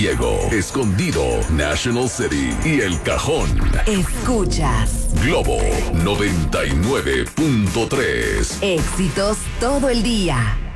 Diego, Escondido, National City y El Cajón. Escuchas Globo 99.3. éxitos todo el día.